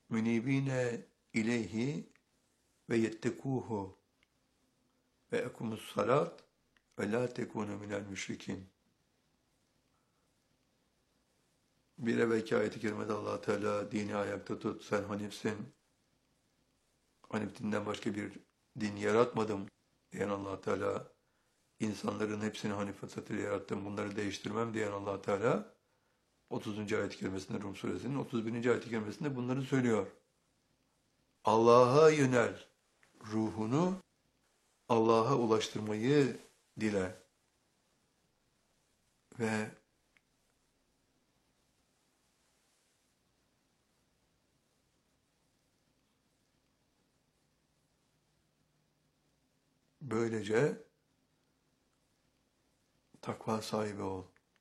münibine ileyhi ve yettekuhu ve ekumus salat ve la tekunu minel müşrikin. Bir evvelki ayet-i kerimede Allah Teala dini ayakta tut, sen Hanifsin, Hanif dinden başka bir din yaratmadım diyen Allah Teala, insanların hepsini Hanif fıtratıyla yarattım, bunları değiştirmem diyen Allah Teala, 30. ayet-i kerimesinde Rum suresinin 31. ayet-i kerimesinde bunları söylüyor. Allah'a yönel, ruhunu Allah'a ulaştırmayı dile ve böylece takva sahibi ol.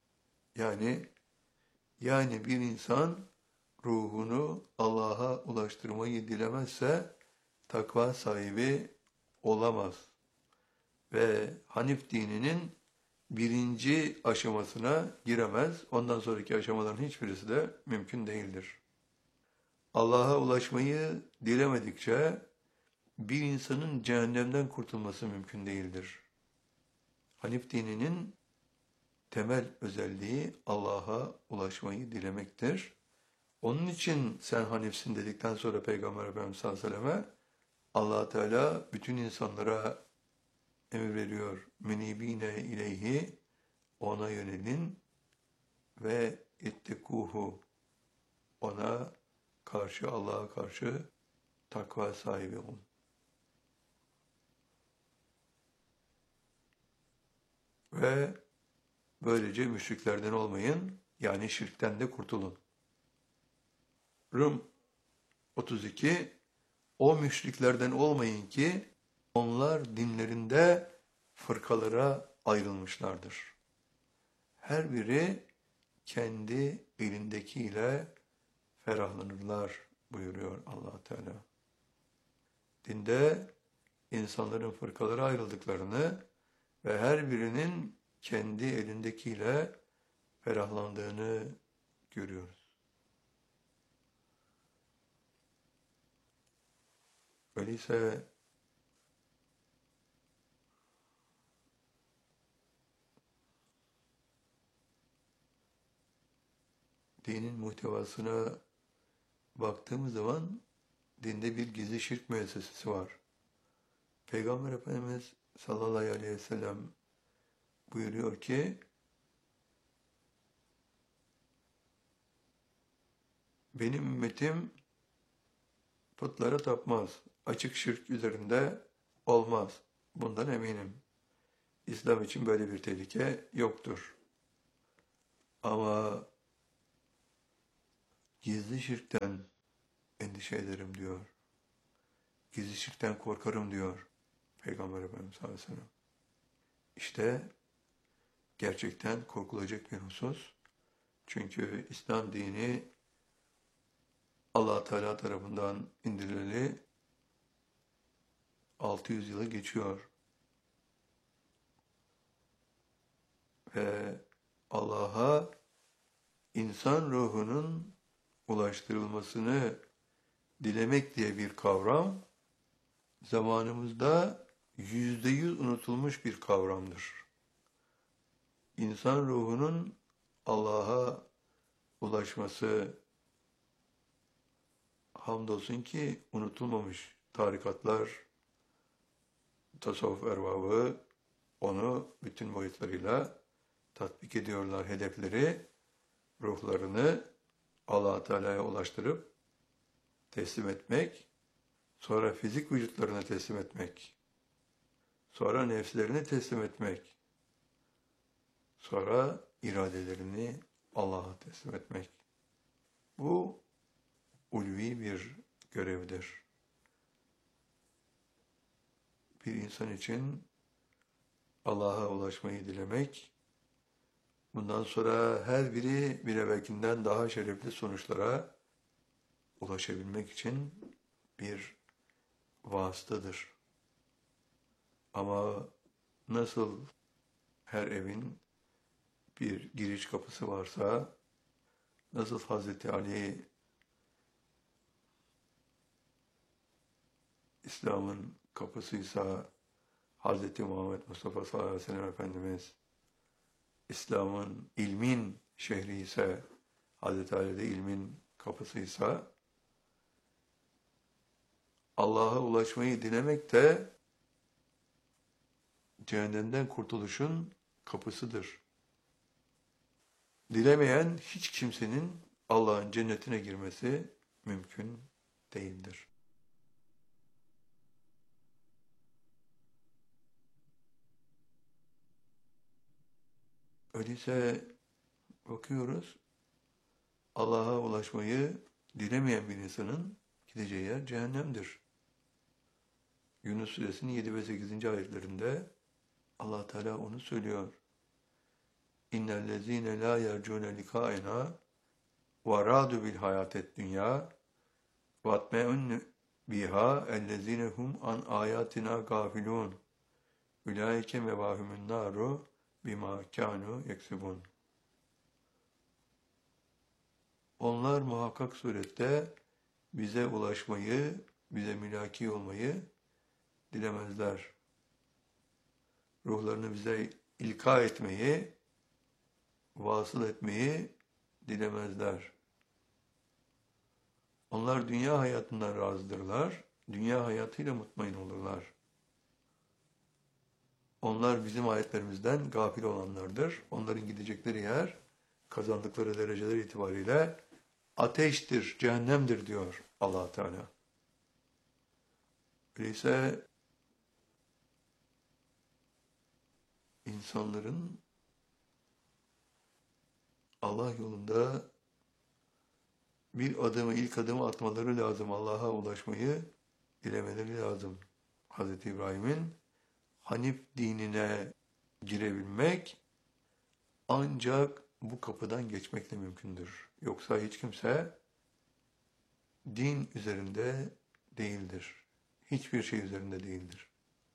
Yani bir insan ruhunu Allah'a ulaştırmayı dilemezse takva sahibi olamaz. Ve Hanif dininin birinci aşamasına giremez. Ondan sonraki aşamaların hiçbirisi de mümkün değildir. Allah'a ulaşmayı dilemedikçe bir insanın cehennemden kurtulması mümkün değildir. Hanif dininin temel özelliği Allah'a ulaşmayı dilemektir. Onun için sen Hanifsin dedikten sonra Peygamber Efendimiz sallallahu aleyhi ve selleme Allah Teala bütün insanlara emir veriyor. Münibine ileyhi, ona yönelin ve ittekuhu, ona karşı, Allah'a karşı takva sahibi olun. Ve böylece müşriklerden olmayın, yani şirkten de kurtulun. Rum 32, o müşriklerden olmayın ki onlar dinlerinde fırkalara ayrılmışlardır. Her biri kendi elindekiyle ferahlanırlar buyuruyor Allah Teala. Dinde insanların fırkalara ayrıldıklarını ve her birinin kendi elindekiyle ferahlandığını görüyoruz. Öyleyse dinin muhtevasına baktığımız zaman dinde bir gizli şirk müessesesi var. Peygamber Efendimiz sallallahu aleyhi ve sellem buyuruyor ki, benim ümmetim putlara tapmaz, açık şirk üzerinde olmaz. Bundan eminim. İslam için böyle bir tehlike yoktur. Ama gizli şirkten endişe ederim diyor. Gizli şirkten korkarım diyor Peygamber Efendimiz sallallahu aleyhi ve sellem. İşte gerçekten korkulacak bir husus. Çünkü İslam dini Allah Teala tarafından indirileli 600 yılı geçiyor. Ve Allah'a insan ruhunun ulaştırılmasını dilemek diye bir kavram zamanımızda %100 unutulmuş bir kavramdır. İnsan ruhunun Allah'a ulaşması hamdolsun ki unutulmamış. Tarikatlar, tasavvuf erbabı onu bütün boyutlarıyla tatbik ediyorlar. Hedefleri, ruhlarını Allah Teala'ya ulaştırıp teslim etmek, sonra fizik vücutlarına teslim etmek, sonra nefslerini teslim etmek, sonra iradelerini Allah'a teslim etmek. Bu ulvi bir görevdir. Bir insan için Allah'a ulaşmayı dilemek, bundan sonra her biri bir evvelkinden daha şerefli sonuçlara ulaşabilmek için bir vasıtadır. Ama nasıl her evin bir giriş kapısı varsa, nasıl Hazreti Ali İslam'ın kapısıysa Hz. Muhammed Mustafa sallallahu aleyhi ve sellem Efendimiz, İslam'ın ilmin şehri ise Hz. Ali'de ilmin kapısıysa, Allah'a ulaşmayı dilemek de cehennemden kurtuluşun kapısıdır. Dilemeyen hiç kimsenin Allah'ın cennetine girmesi mümkün değildir. Öyleyse bakıyoruz, Allah'a ulaşmayı dilemeyen bir insanın gideceği yer cehennemdir. Yunus Suresinin 7 ve 8. ayetlerinde Allah Teala onu söylüyor. İnnellezîne lâ yercûne likâenâ ve râdû bil hayâted dünyâ ve atme'unne biha ellezîne hum an âyâtinâ gâfilûn. Ulaike mevâhumün nâru bimâ kânû yeksibûn. Onlar muhakkak surette bize ulaşmayı, bize mülaki olmayı dilemezler. Ruhlarını bize ilka etmeyi, vasıl etmeyi dilemezler. Onlar dünya hayatından razıdırlar, dünya hayatıyla mutmain olurlar. Onlar bizim ayetlerimizden gafil olanlardır. Onların gidecekleri yer, kazandıkları dereceler itibariyle ateştir, cehennemdir diyor Allah Teala. Öyleyse insanların Allah yolunda ilk adımı atmaları lazım. Allah'a ulaşmayı dilemeleri lazım. Hz. İbrahim'in Hanif dinine girebilmek ancak bu kapıdan geçmekle mümkündür. Yoksa hiç kimse din üzerinde değildir. Hiçbir şey üzerinde değildir.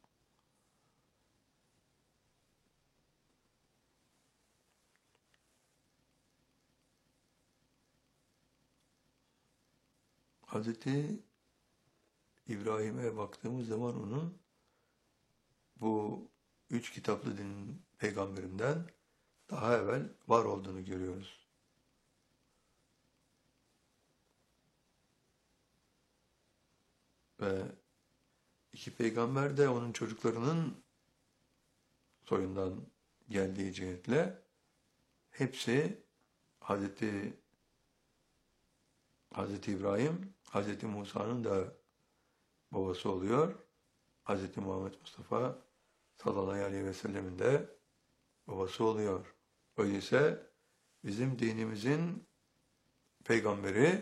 Hz. İbrahim'e baktığımız zaman onun bu 3 kitaplı dinin peygamberinden daha evvel var olduğunu görüyoruz. Ve 2 peygamber de onun çocuklarının soyundan geldiği cihetle hepsi Hazreti İbrahim, Hazreti Musa'nın da babası oluyor. Hazreti Muhammed Mustafa sallallahu aleyhi ve sellemin de babası oluyor. Öyleyse bizim dinimizin peygamberi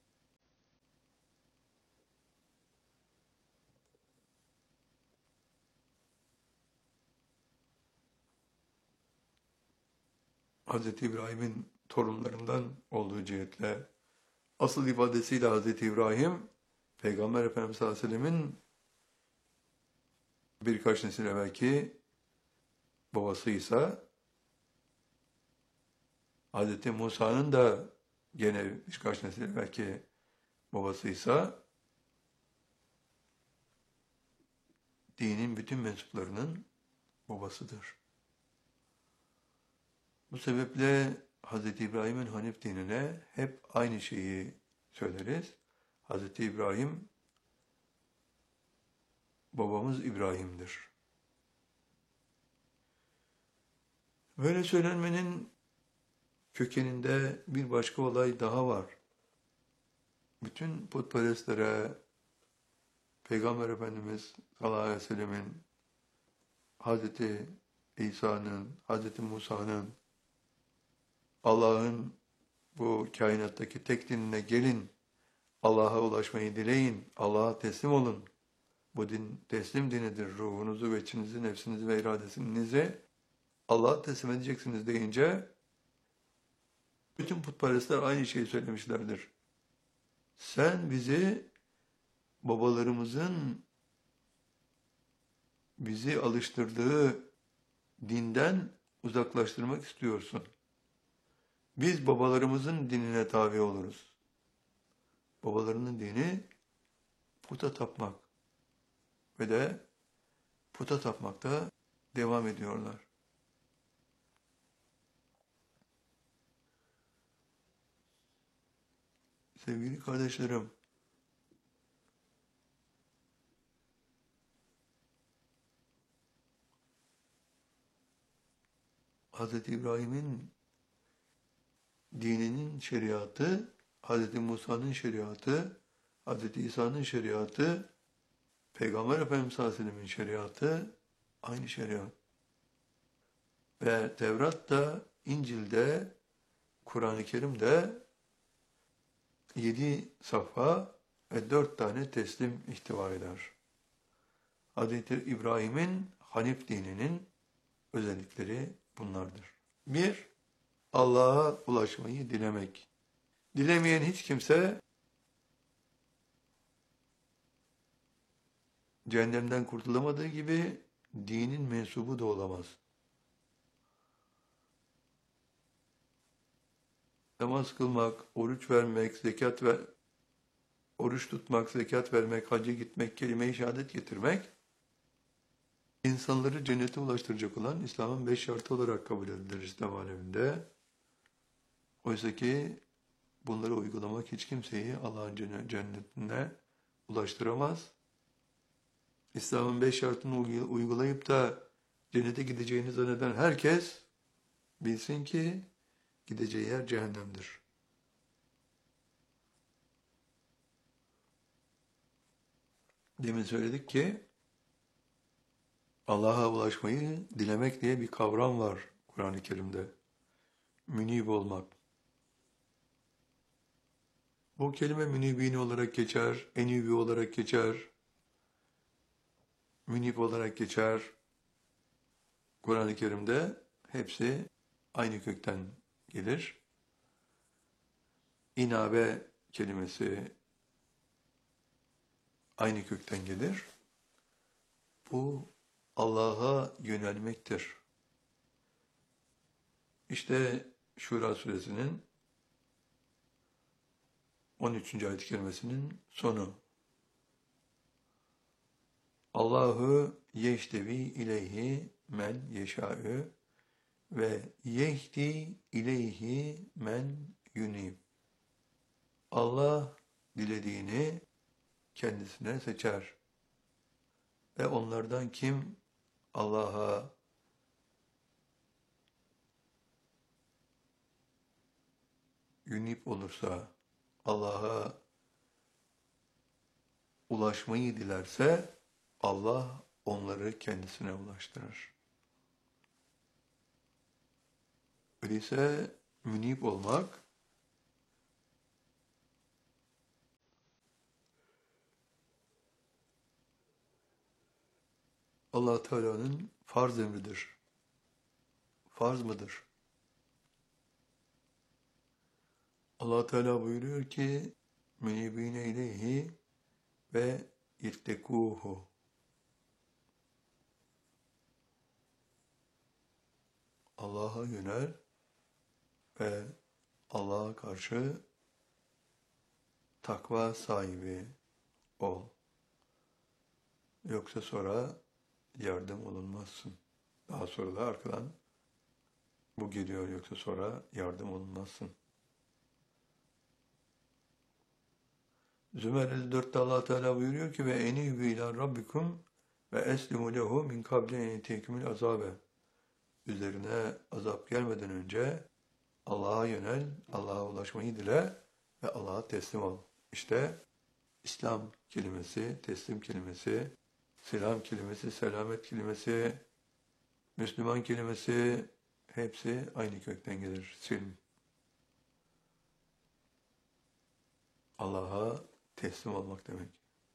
Hazreti İbrahim'in torunlarından olduğu cihetle asıl ifadesiyle Hazreti İbrahim, Peygamber Efendimiz sallallahu aleyhi ve sellemin birkaç nesil evvelki babasıysa, Hazreti Musa'nın da gene birkaç nesil evvelki babasıysa, dinin bütün mensuplarının babasıdır. Bu sebeple Hz. İbrahim'in Hanif dinine hep aynı şeyi söyleriz. Hz. İbrahim, babamız İbrahim'dir. Böyle söylenmenin kökeninde bir başka olay daha var. Bütün putperestlere Peygamber Efendimiz sallallahu aleyhi ve sellemin, Hz. İsa'nın, Hz. Musa'nın, Allah'ın bu kainattaki tek dinine gelin, Allah'a ulaşmayı dileyin, Allah'a teslim olun. Bu din teslim dinidir. Ruhunuzu ve içinizi, nefsinizi ve iradesinizi Allah'a teslim edeceksiniz deyince bütün putperestler aynı şeyi söylemişlerdir. Sen bizi babalarımızın bizi alıştırdığı dinden uzaklaştırmak istiyorsun. Biz babalarımızın dinine tabi oluruz. Babalarının dini puta tapmak. ve de puta tapmakta devam ediyorlar. Sevgili kardeşlerim, Hz. İbrahim'in dininin şeriatı, Hz. Musa'nın şeriatı, Hz. İsa'nın şeriatı, Peygamber Efendimiz sallallahu aleyhi ve sellem'in şeriatı aynı şeriat. Ve Tevrat'ta, İncil'de, Kur'an-ı Kerim'de 7 safha ve 4 tane teslim ihtiva eder. Hz. İbrahim'in Hanif dininin özellikleri bunlardır. 1. Allah'a ulaşmayı dilemek. Dilemeyen hiç kimse cehennemden kurtulamadığı gibi dinin mensubu da olamaz. Namaz kılmak, oruç vermek, oruç tutmak, zekat vermek, hacca gitmek, kelime-i şehadet getirmek, insanları cennete ulaştıracak olan İslam'ın 5 şartı olarak kabul edilir İslam aleminde. Oysa ki bunları uygulamak hiç kimseyi Allah'ın cennetine ulaştıramaz. İslam'ın 5 şartını uygulayıp da cennete gideceğini zanneden herkes bilsin ki gideceği yer cehennemdir. Demin söyledik ki Allah'a ulaşmayı dilemek diye bir kavram var Kur'an-ı Kerim'de. Münib olmak. Bu kelime münibini olarak geçer, enibi olarak geçer, münib olarak geçer. Kur'an-ı Kerim'de hepsi aynı kökten gelir. İnabe kelimesi aynı kökten gelir. Bu Allah'a yönelmektir. İşte Şura suresinin 13. ayet-i kerimesinin sonu. Allahu yeştevi ileyhi men yeşâ'ü ve yehdi ileyhi men yunib. Allah dilediğini kendisine seçer. Ve onlardan kim Allah'a yunib olursa, Allah'a ulaşmayı dilerse, Allah onları kendisine ulaştırır. Öyleyse münib olmak, Allah Teala'nın farz emridir. Farz mıdır? Allah Teala buyuruyor ki münibine ileyhi ve ittekuhu. Allah'a yönel ve Allah'a karşı takva sahibi ol. Yoksa sonra yardım olunmazsın. Daha sonra da arkadan bu geliyor, yoksa sonra yardım olunmazsın. Zümer 54'te Allah Teala buyuruyor ki ve enîbû ilâ rabbikum ve eslimû lehu min kabli en yetîkumul azâbe. Üzerine azap gelmeden önce Allah'a yönel, Allah'a ulaşmayı dile ve Allah'a teslim ol. İşte İslam kelimesi, teslim kelimesi, selam kelimesi, selamet kelimesi, Müslüman kelimesi hepsi aynı kökten gelir. Silm. Allah'a teslim olmak demek.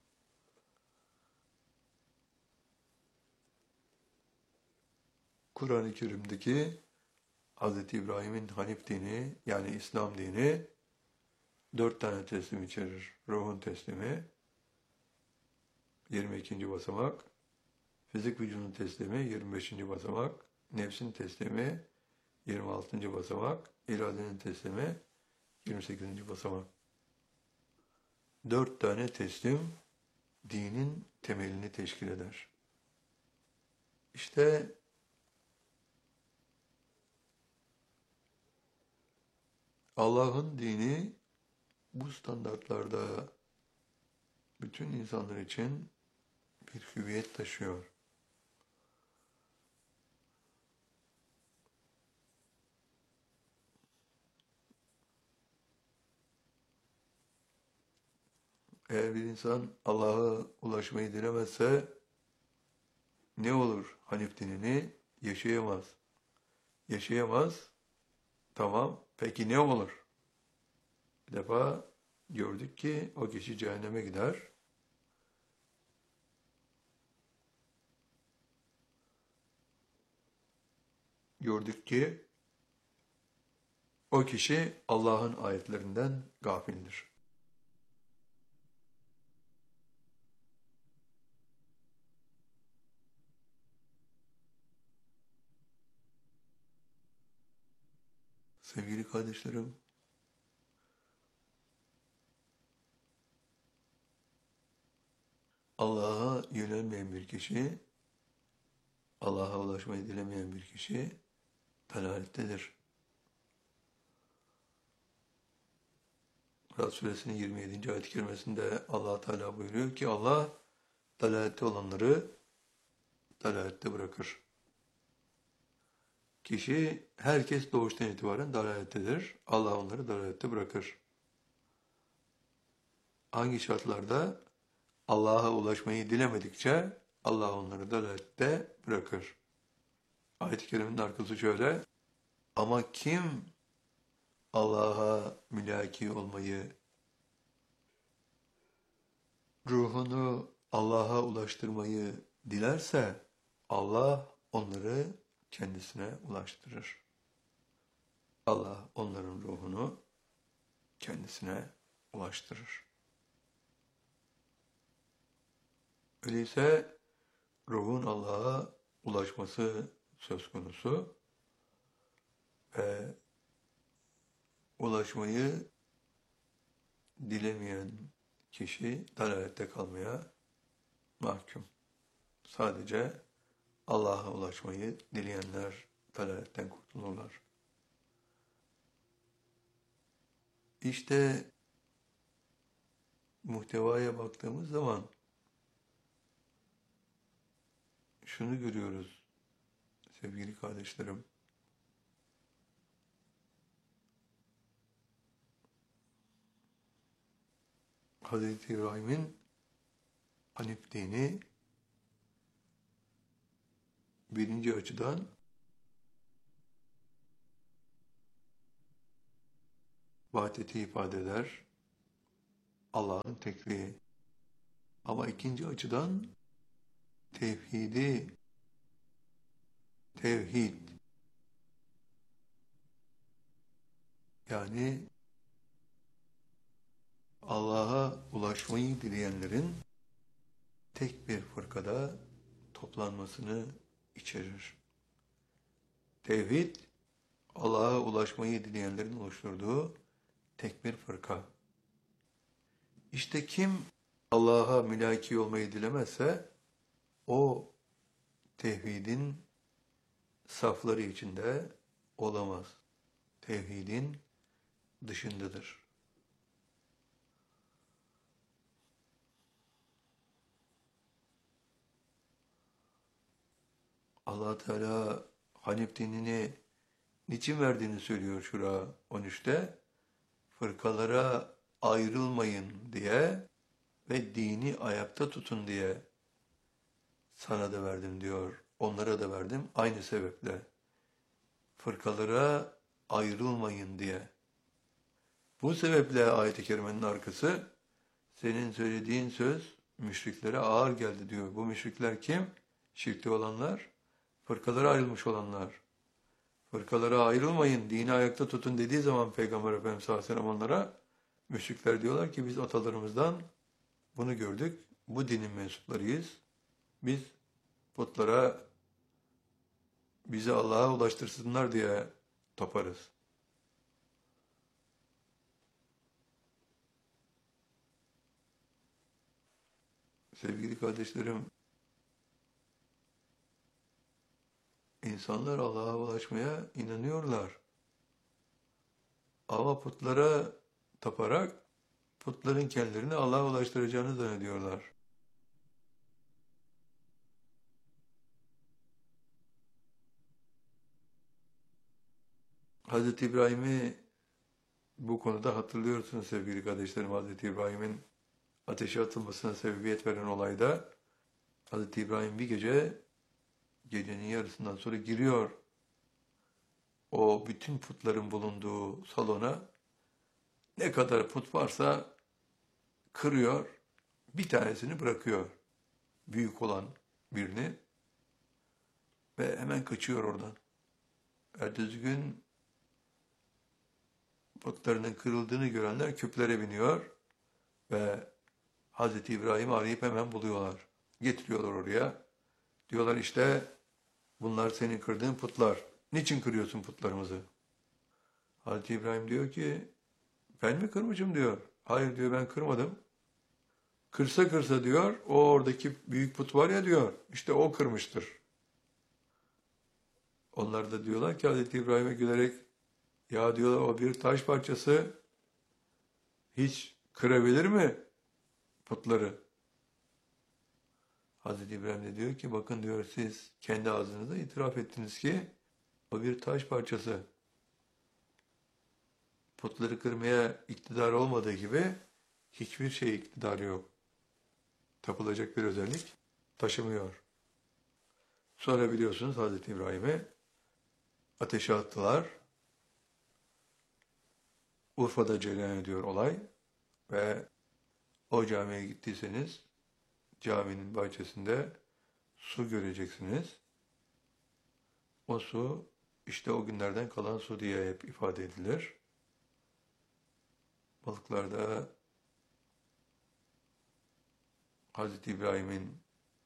Kur'an-ı Kerim'deki Hz. İbrahim'in Hanif dini yani İslam dini 4 tane teslim içerir. Ruhun teslimi 22. basamak, fizik vücudun teslimi 25. basamak, nefsin teslimi 26. basamak, iradenin teslimi 28. basamak. 4 tane teslim dinin temelini teşkil eder. İşte Allah'ın dini bu standartlarda bütün insanlar için bir hüviyet taşıyor. Eğer bir insan Allah'a ulaşmayı dilemezse ne olur? Hanif dinini yaşayamaz. Yaşayamaz. Tamam. Peki ne olur? Bir defa gördük ki o kişi cehenneme gider. Gördük ki o kişi Allah'ın ayetlerinden gafildir. Sevgili kardeşlerim, Allah'a yönelmeyen bir kişi, Allah'a ulaşmayı dilemeyen bir kişi dalalettedir. Rad suresinin 27. ayet-i kerimesinde Allah Teala buyuruyor ki Allah dalalette olanları dalalette bırakır. Kişi, herkes doğuştan itibaren dalalettedir. Allah onları dalalette bırakır. Hangi şartlarda? Allah'a ulaşmayı dilemedikçe Allah onları dalalette bırakır. Ayet-i kerimenin arkası şöyle: ama kim Allah'a mülaki olmayı, ruhunu Allah'a ulaştırmayı dilerse Allah onları kendisine ulaştırır. Allah onların ruhunu kendisine ulaştırır. Öyleyse ruhun Allah'a ulaşması söz konusu ve ulaşmayı dilemeyen kişi dalalette kalmaya mahkum. Sadece Allah'a ulaşmayı dileyenler dalaletten kurtulurlar. İşte muhtevaya baktığımız zaman şunu görüyoruz sevgili kardeşlerim. Hazreti İbrahim'in Hanif dini birinci açıdan vahdeti ifade eder, Allah'ın tekliği. Ama ikinci açıdan tevhid, yani Allah'a ulaşmayı dileyenlerin tek bir fırkada toplanmasını içerir. Tevhid, Allah'a ulaşmayı dileyenlerin oluşturduğu tek bir fırka. İşte kim Allah'a mülaki olmayı dilemezse o tevhidin safları içinde olamaz. Tevhidin dışındadır. Allah Teala Hanif dinini niçin verdiğini söylüyor Şura 13'te. Fırkalara ayrılmayın diye ve dini ayakta tutun diye sana da verdim diyor. Onlara da verdim aynı sebeple. Fırkalara ayrılmayın diye. Bu sebeple ayet-i kerimenin arkası, senin söylediğin söz müşriklere ağır geldi diyor. Bu müşrikler kim? Şirkte olanlar, fırkalara ayrılmış olanlar. Fırkalara ayrılmayın, dini ayakta tutun dediği zaman Peygamber Efendimiz sallallahu aleyhi ve sellem onlara, müşrikler diyorlar ki biz atalarımızdan bunu gördük, bu dinin mensuplarıyız. Biz putlara bizi Allah'a ulaştırsınlar diye taparız. Sevgili kardeşlerim, insanlar Allah'a ulaşmaya inanıyorlar. Ama putlara taparak putların kendilerini Allah'a ulaştıracağını zannediyorlar. Hazreti İbrahim'i bu konuda hatırlıyorsunuz sevgili kardeşlerim. Hazreti İbrahim'in ateşe atılmasına sebebiyet veren olayda Hazreti İbrahim bir gece, gecenin yarısından sonra giriyor o bütün putların bulunduğu salona. Ne kadar put varsa kırıyor, bir tanesini bırakıyor. Büyük olan birini ve hemen kaçıyor oradan. Ertesi gün putlarının kırıldığını görenler küplere biniyor ve Hazreti İbrahim'i arayıp hemen buluyorlar. Getiriyorlar oraya. Diyorlar işte bunlar senin kırdığın putlar. Niçin kırıyorsun putlarımızı? Hazreti İbrahim diyor ki ben mi kırmışım diyor. Hayır diyor, ben kırmadım. Kırsa kırsa diyor, o oradaki büyük put var ya diyor, işte o kırmıştır. Onlar da diyorlar ki Hazreti İbrahim'e gülerek, ya diyorlar, o bir taş parçası hiç kırabilir mi putları? Hazreti İbrahim de diyor ki bakın diyor, siz kendi ağzınızda itiraf ettiniz ki o bir taş parçası. Putları kırmaya iktidar olmadığı gibi hiçbir şey iktidarı yok. Tapılacak bir özellik taşımıyor. Sonra biliyorsunuz Hazreti İbrahim'i ateşe attılar. Urfa'da cereyan ediyor olay ve o camiye gittiyseniz caminin bahçesinde su göreceksiniz. O su işte o günlerden kalan su diye hep ifade edilir. Balıklarda Hazreti İbrahim'in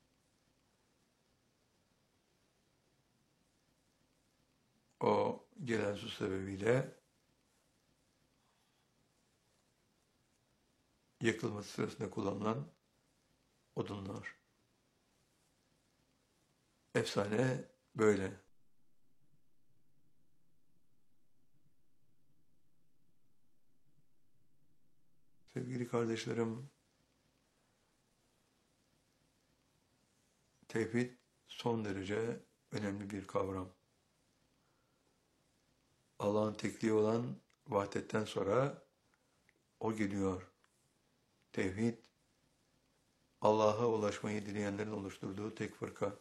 o gelen su sebebiyle yakılması sırasında kullanılan odunlar. Efsane böyle. Sevgili kardeşlerim, tevhid son derece önemli bir kavram. Allah'ın tekliği olan vahdetten sonra o geliyor. Tevhid, Allah'a ulaşmayı dileyenlerin oluşturduğu tek fırka.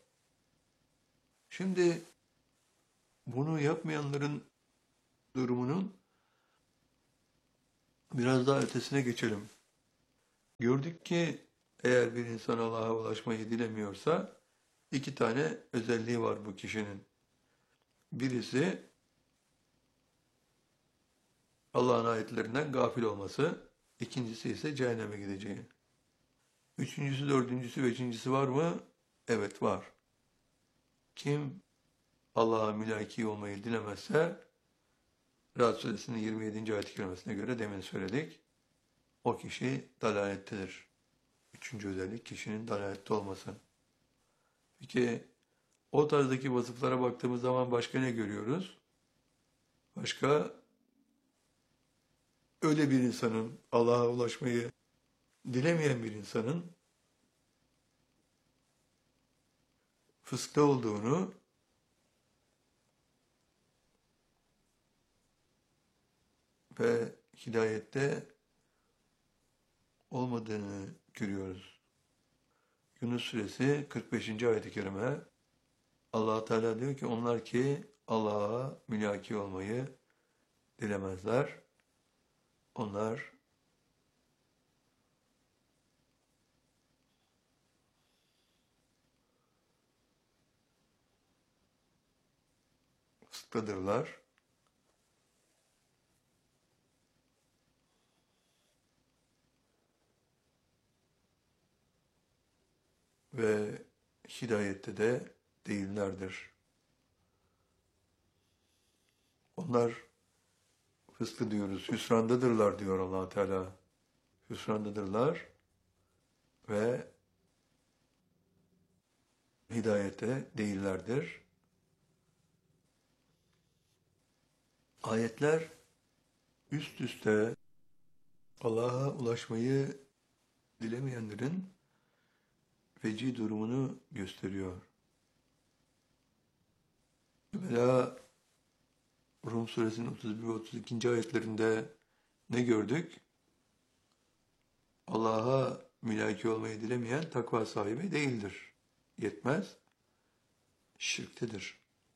Şimdi bunu yapmayanların durumunun biraz daha ötesine geçelim. Gördük ki eğer bir insan Allah'a ulaşmayı dilemiyorsa iki tane özelliği var bu kişinin. Birisi Allah'ın ayetlerinden gafil olması, ikincisi ise cehenneme gideceği. Üçüncüsü, dördüncüsü, beşincisi var mı? Evet, var. Kim Allah'a mülaki olmayı dilemezse, Ra'd Suresinin 27. ayet-i kerimesine göre demin söyledik, o kişi dalalettedir. Üçüncü özellik kişinin dalalette olması. Peki o tarzdaki vasıflara baktığımız zaman başka ne görüyoruz? Başka öyle bir insanın, Allah'a ulaşmayı dilemeyen bir insanın fıskta olduğunu ve hidayette olmadığını görüyoruz. Yunus Suresi 45. ayet-i kerime, Allah Teala diyor ki onlar ki Allah'a mülaki olmayı dilemezler. Onlar fısktadırlar. Ve hidayette de değillerdir. Onlar fıskı diyoruz, hüsrandadırlar diyor Allah Teala. Hüsrandadırlar ve hidayette değillerdir. Ayetler üst üste Allah'a ulaşmayı dilemeyenlerin feci durumunu gösteriyor. Mesela Rum suresinin 31 ve 32. ayetlerinde ne gördük? Allah'a mülaki olmayı dilemeyen takva sahibi değildir. Yetmez, şirktedir.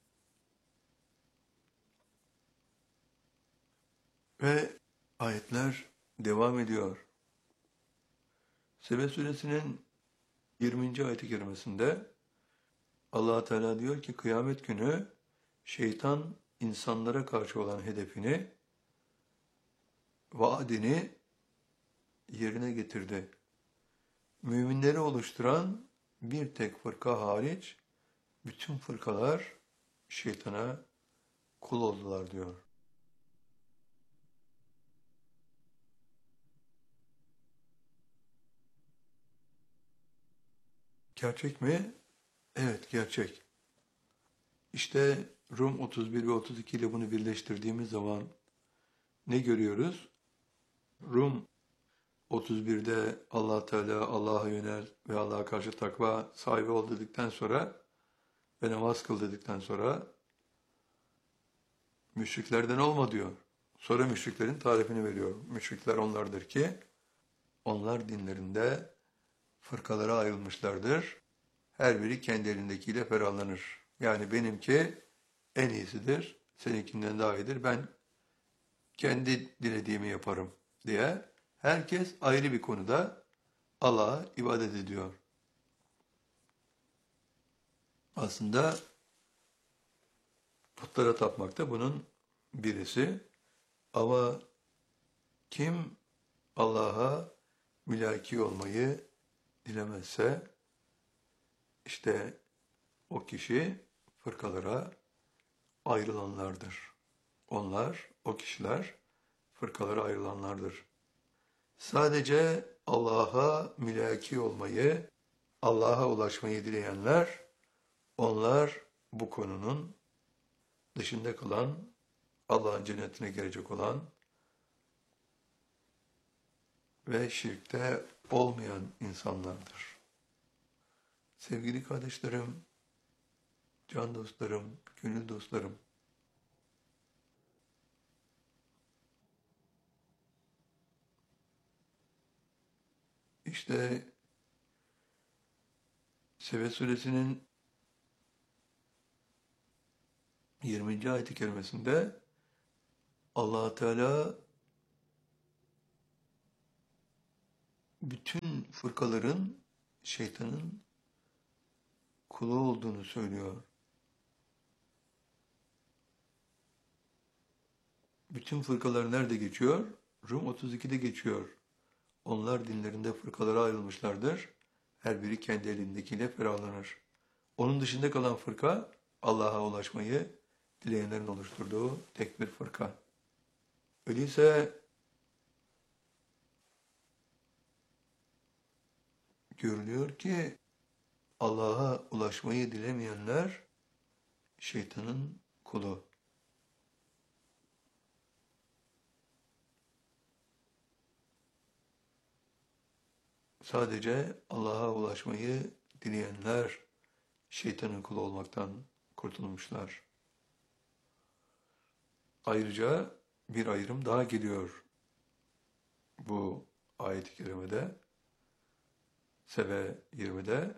Ve ayetler devam ediyor. Sebe suresinin 20. ayet-i kerimesinde Allah Teala diyor ki kıyamet günü şeytan insanlara karşı olan hedefini, vaadini yerine getirdi. Müminleri oluşturan bir tek fırka hariç bütün fırkalar şeytana kul oldular diyor. Gerçek mi? Evet, gerçek. İşte Rum 31 ve 32 ile bunu birleştirdiğimiz zaman ne görüyoruz? Rum 31'de Allah Teala Allah'a yönel ve Allah'a karşı takva sahibi ol dedikten sonra ve namaz kıl dedikten sonra müşriklerden olma diyor. Sonra müşriklerin tarifini veriyor. Müşrikler onlardır ki onlar dinlerinde fırkalara ayrılmışlardır. Her biri kendi elindekiyle ferahlanır. Yani benimki en iyisidir, seninkinden daha iyidir. Ben kendi dilediğimi yaparım diye herkes ayrı bir konuda Allah'a ibadet ediyor. Aslında putlara tapmak da bunun birisi. Ama kim Allah'a mülaki olmayı dilemezse işte o kişi fırkalara ayrılanlardır. Onlar, o kişiler fırkalara ayrılanlardır. Sadece Allah'a mülaki olmayı, Allah'a ulaşmayı dileyenler, onlar bu konunun dışında kalan, Allah'ın cennetine gelecek olan ve şirkte olmayan insanlardır. Sevgili kardeşlerim, can dostlarım, gönül dostlarım, işte Sebe suresinin 20. ayet-i kerimesinde Allah Teala bütün fırkaların şeytanın kulu olduğunu söylüyor. Bütün fırkalar nerede geçiyor? Rum 32'de geçiyor. Onlar dinlerinde fırkalara ayrılmışlardır. Her biri kendi elindekiyle ferahlanır. Onun dışında kalan fırka Allah'a ulaşmayı dileyenlerin oluşturduğu tek bir fırka. Öyleyse görülüyor ki Allah'a ulaşmayı dilemeyenler şeytanın kulu. Sadece Allah'a ulaşmayı dileyenler şeytanın kulu olmaktan kurtulmuşlar. Ayrıca bir ayrım daha geliyor bu ayet-i kerimede. Sebe 20'de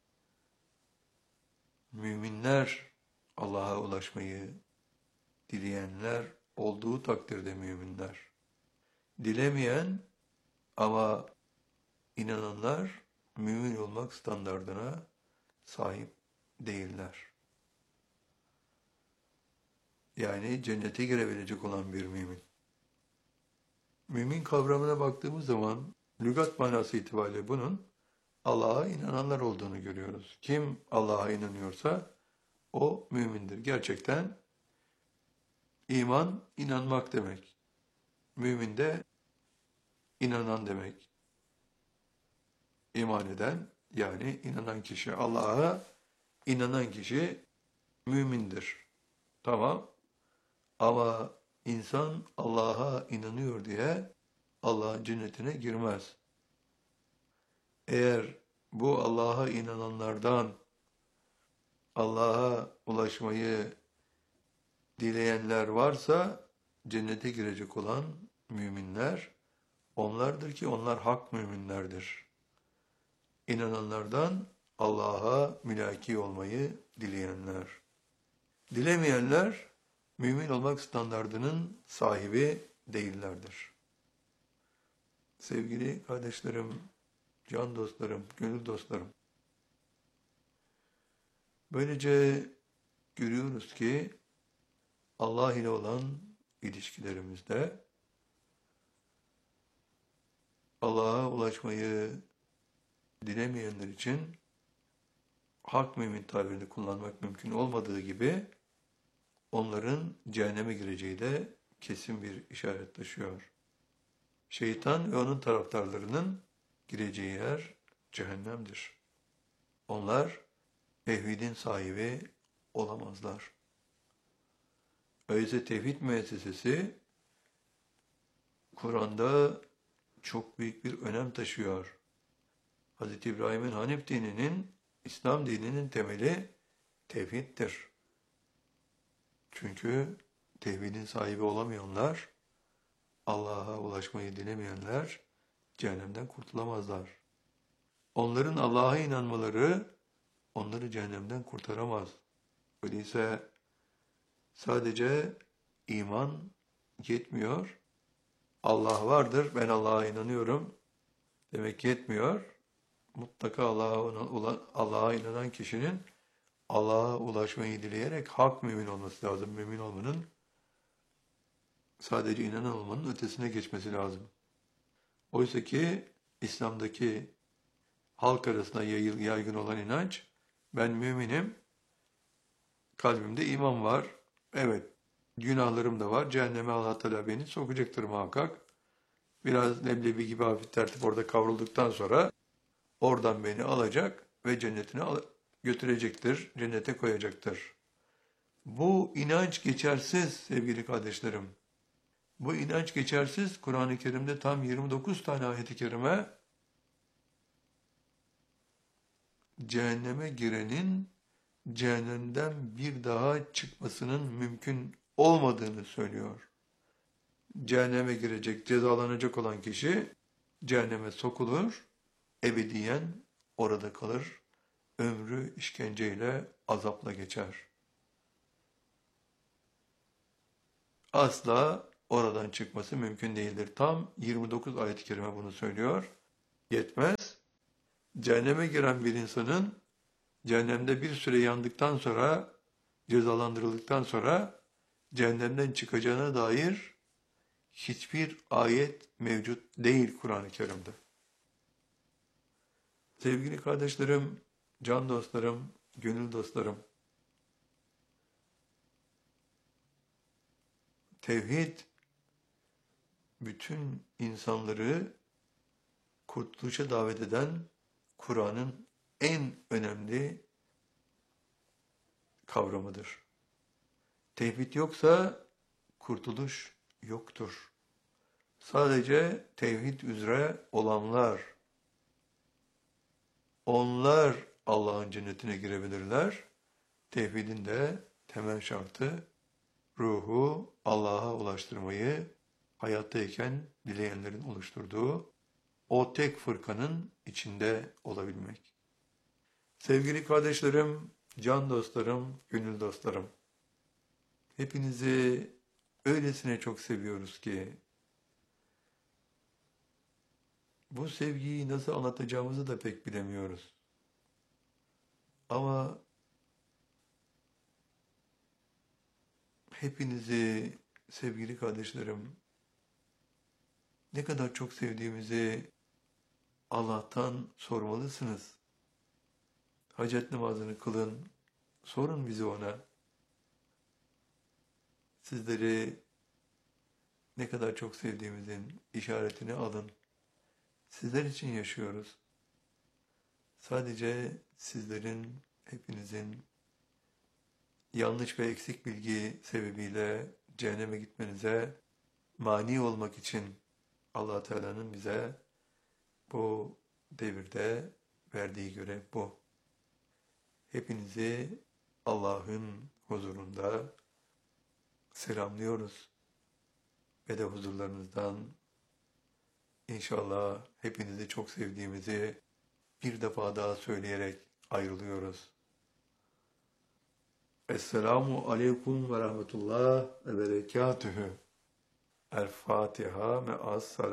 müminler Allah'a ulaşmayı dileyenler olduğu takdirde müminler. Dilemeyen ama inananlar mümin olmak standardına sahip değiller. Yani cennete girebilecek olan bir mümin. Mümin kavramına baktığımız zaman lügat manası itibariyle bunun Allah'a inananlar olduğunu görüyoruz. Kim Allah'a inanıyorsa o mümindir. Gerçekten iman inanmak demek. Mümin de inanan demek. İman eden yani inanan kişi Allah'a inanan kişi mümindir. Tamam. Ama insan Allah'a inanıyor diye Allah'ın cennetine girmez. Eğer bu Allah'a inananlardan Allah'a ulaşmayı dileyenler varsa cennete girecek olan müminler onlardır ki onlar hak müminlerdir. İnananlardan Allah'a mülaki olmayı dileyenler. Dilemeyenler mümin olmak standardının sahibi değillerdir. Sevgili kardeşlerim, can dostlarım, gönül dostlarım. Böylece görüyoruz ki Allah ile olan ilişkilerimizde Allah'a ulaşmayı dilemeyenler için hak mümin tabirini kullanmak mümkün olmadığı gibi onların cehenneme gireceği de kesin bir işaret taşıyor. Şeytan ve onun taraftarlarının gireceği yer cehennemdir. Onlar tevhidin sahibi olamazlar. Öyleyse tevhid müessesesi Kur'an'da çok büyük bir önem taşıyor. Hz. İbrahim'in Hanif dininin, İslam dininin temeli tevhiddir. Çünkü tevhidin sahibi olamayanlar, Allah'a ulaşmayı dilemeyenler cehennemden kurtulamazlar. Onların Allah'a inanmaları onları cehennemden kurtaramaz. Öyleyse sadece iman yetmiyor. Allah vardır, ben Allah'a inanıyorum demek yetmiyor. Mutlaka Allah'a inanan kişinin Allah'a ulaşmayı dileyerek hak mümin olması lazım. Mümin olmanın sadece inanan olmanın ötesine geçmesi lazım. Oysa ki İslam'daki halk arasında yaygın olan inanç, ben müminim, kalbimde iman var, evet günahlarım da var, cehenneme Allah Teala beni sokacaktır muhakkak. Biraz leblebi gibi hafif tertip orada kavrulduktan sonra oradan beni alacak ve cennetine götürecektir, cennete koyacaktır. Bu inanç geçersiz sevgili kardeşlerim. Bu inanç geçersiz. Kur'an-ı Kerim'de tam 29 tane ayet-i kerime cehenneme girenin cehennemden bir daha çıkmasının mümkün olmadığını söylüyor. Cehenneme girecek, cezalanacak olan kişi cehenneme sokulur, ebediyen orada kalır, ömrü işkenceyle, azapla geçer. Asla oradan çıkması mümkün değildir. Tam 29 ayet-i kerime bunu söylüyor. Yetmez. Cehenneme giren bir insanın cehennemde bir süre yandıktan sonra, cezalandırıldıktan sonra cehennemden çıkacağına dair hiçbir ayet mevcut değil Kur'an-ı Kerim'de. Sevgili kardeşlerim, can dostlarım, gönül dostlarım, tevhid bütün insanları kurtuluşa davet eden Kur'an'ın en önemli kavramıdır. Tevhid yoksa kurtuluş yoktur. Sadece tevhid üzere olanlar, onlar Allah'ın cennetine girebilirler. Tevhidin de temel şartı ruhu Allah'a ulaştırmayı hayattayken dileyenlerin oluşturduğu o tek fırkanın içinde olabilmek. Sevgili kardeşlerim, can dostlarım, gönül dostlarım, hepinizi öylesine çok seviyoruz ki bu sevgiyi nasıl anlatacağımızı da pek bilemiyoruz. Ama hepinizi sevgili kardeşlerim ne kadar çok sevdiğimizi Allah'tan sormalısınız. Hacet namazını kılın, sorun bizi ona. Sizleri ne kadar çok sevdiğimizin işaretini alın. Sizler için yaşıyoruz. Sadece sizlerin hepinizin yanlış ve eksik bilgi sebebiyle cehenneme gitmenize mani olmak için Allah Teala'nın bize bu devirde verdiği görev bu. Hepinizi Allah'ın huzurunda selamlıyoruz ve de huzurlarınızdan inşallah hepinizi çok sevdiğimizi bir defa daha söyleyerek ayrılıyoruz. Esselamu aleyküm ve rahmetullah ve berekatühü. El Fatiha me'as